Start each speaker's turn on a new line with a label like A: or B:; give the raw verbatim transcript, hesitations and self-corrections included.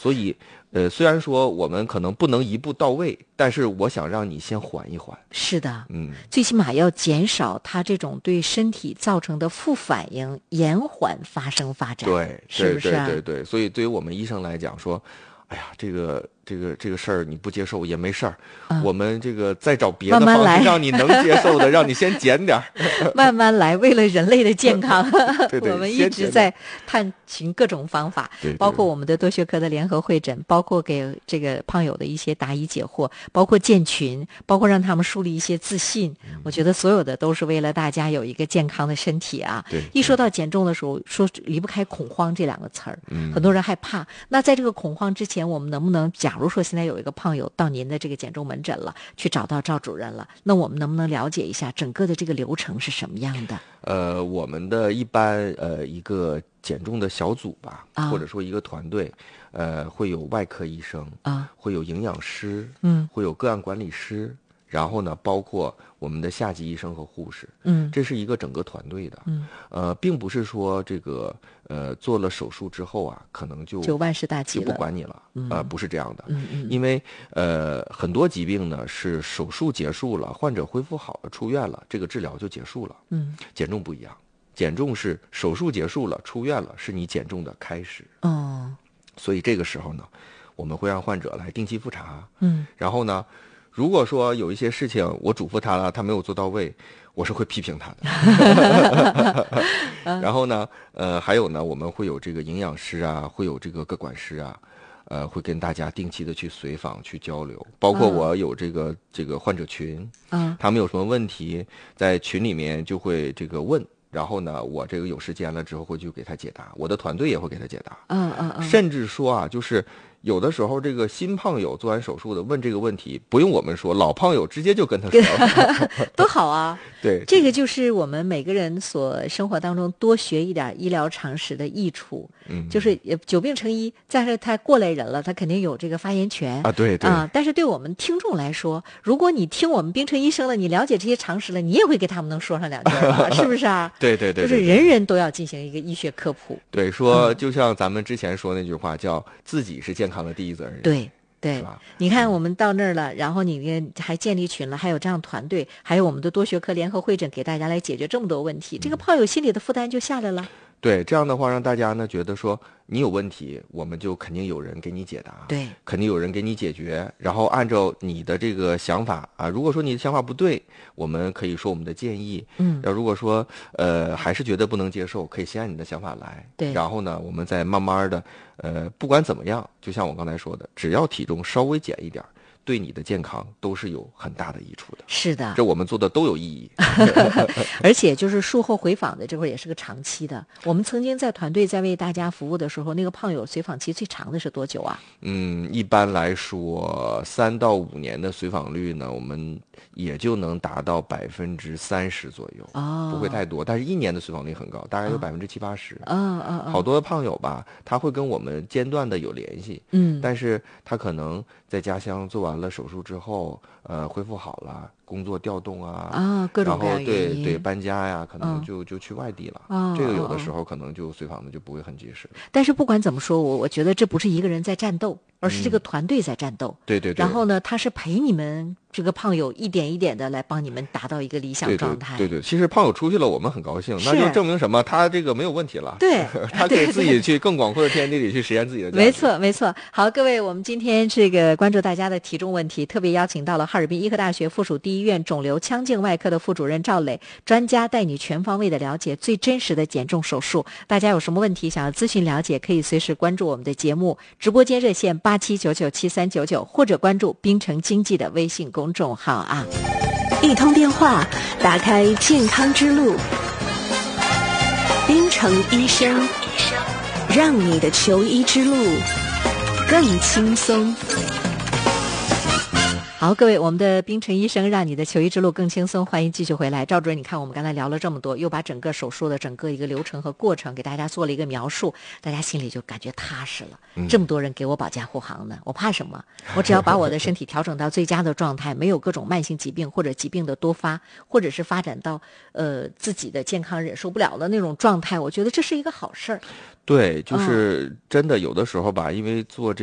A: 所以呃，虽然说我们可能不能一步到位，但是我想让你先缓一缓。
B: 是的，
A: 嗯，
B: 最起码要减少它这种对身体造成的负反应，延缓发生发展。
A: 对，
B: 是不是？
A: 对对对对，所以对于我们医生来讲说，哎呀，这个这个这个事儿你不接受也没事儿、嗯，我们这个再找别的
B: 慢慢
A: 方式让你能接受的，让你先减点儿，
B: 慢慢来，为了人类的健康，
A: 对对
B: 我们一直在探寻各种方法，
A: 对对，
B: 包括我们的多学科的联合会诊，包括给这个胖友的一些答疑解惑，包括建群，包括让他们树立一些自信、嗯。我觉得所有的都是为了大家有一个健康的身体啊。
A: 对，
B: 一说到减重的时候，说离不开恐慌这两个词儿、
A: 嗯，
B: 很多人害怕。那在这个恐慌之前，我们能不能，假如说现在有一个胖友到您的这个减重门诊了，去找到赵主任了，那我们能不能了解一下整个的这个流程是什么样的？
A: 呃，我们的一般呃一个减重的小组吧，啊、或者说一个团队，呃，会有外科医生啊，会有营养师，嗯，会有个案管理师，然后呢，包括我们的下级医生和护士，嗯，这是一个整个团队的，嗯，呃，并不是说这个呃做了手术之后啊，可能就
B: 就万事大吉了，
A: 就不管你了，
B: 嗯、
A: 呃，不是这样的，
B: 嗯嗯，
A: 因为呃很多疾病呢是手术结束了，患者恢复好了，出院了，这个治疗就结束了，嗯，减重不一样，减重是手术结束了，出院了，是你减重的开始，
B: 哦，
A: 所以这个时候呢，我们会让患者来定期复查，嗯，然后呢。如果说有一些事情我嘱咐他了，他没有做到位，我是会批评他的。然后呢，呃，还有呢，我们会有这个营养师啊，会有这个个管师啊，呃，会跟大家定期的去随访、去交流。包括我有这个、嗯、这个患者群，嗯，他们有什么问题，在群里面就会这个问。然后呢，我这个有时间了之后会去给他解答，我的团队也会给他解答。
B: 嗯嗯嗯，
A: 甚至说啊，就是有的时候这个新胖友做完手术的问这个问题，不用我们说，老胖友直接就跟他说了，
B: 多好啊！
A: 对，
B: 这个就是我们每个人所生活当中多学一点医疗常识的益处。嗯，就是久病成医，但是他过来人了，他肯定有这个发言权
A: 啊，对对
B: 啊。但是对我们听众来说，如果你听我们冰城医生了，你了解这些常识了，你也会给他们能说上两句吧，是不是啊？
A: 对对 对, 对, 对，
B: 就是人人都要进行一个医学科普。
A: 对，说就像咱们之前说那句话，叫自己是健康的第一责任人。
B: 对。对，你看我们到那儿了，然后你还建立群了，还有这样团队，还有我们的多学科联合会诊，给大家来解决这么多问题，这个胖友心里的负担就下来了。
A: 对，这样的话让大家呢觉得说你有问题，我们就肯定有人给你解答，
B: 对，
A: 肯定有人给你解决，然后按照你的这个想法啊，如果说你的想法不对，我们可以说我们的建议，嗯，要如果说呃还是觉得不能接受，可以先按你的想法来，
B: 对，
A: 然后呢，我们再慢慢的，呃，不管怎么样，就像我刚才说的，只要体重稍微减一点，对你的健康都是有很大的益处的。
B: 是的，
A: 这我们做的都有意义。
B: 而且就是术后回访的这会儿也是个长期的。我们曾经在团队在为大家服务的时候，那个胖友随访期最长的是多久啊？
A: 嗯，一般来说，三到五年的随访率呢，我们也就能达到百分之三十左右，哦，不会太多。但是一年的随访率很高，大概有百分之七八十。
B: 嗯嗯嗯，
A: 好多胖友吧，他会跟我们间断的有联系，
B: 嗯，
A: 但是他可能在家乡做完了手术之后，呃，恢复好了，工作调动啊，
B: 啊，各种各样
A: 然后对对搬家呀，可能就、
B: 嗯、
A: 就去外地了。
B: 哦、
A: 这个有的时候可能就随访的就不会很及时。
B: 但是不管怎么说，我我觉得这不是一个人在战斗，而是这个团队在战斗。
A: 嗯、对对对。
B: 然后呢，他是陪你们这个胖友一点一点的来帮你们达到一个理想状态。
A: 对对 对, 对, 对，其实胖友出去了，我们很高兴，那就证明什么？他这个没有问题了。
B: 对，
A: 他可以自己去更广阔的天地里去实现自己的价值。
B: 没错没错。好，各位，我们今天这个关注大家的体重问题，特别邀请到了哈尔滨医科大学附属第一医院肿瘤腔镜外科的副主任赵磊专家，带你全方位的了解最真实的减重手术。大家有什么问题想要咨询了解，可以随时关注我们的节目直播间热线八七九九七三九九，或者关注滨城经济的微信公众号啊。
C: 一通电话打开健康之路，滨城医生，让你的求医之路更轻松。
B: 好，各位，我们的滨城医生让你的求医之路更轻松，欢迎继续回来。赵主任，你看我们刚才聊了这么多，又把整个手术的整个一个流程和过程给大家做了一个描述，大家心里就感觉踏实了。嗯、这么多人给我保驾护航呢，我怕什么？我只要把我的身体调整到最佳的状态，没有各种慢性疾病或者疾病的多发，或者是发展到呃自己的健康忍受不了的那种状态，我觉得这是一个好事儿。
A: 对，就是真的有的时候吧，因为做这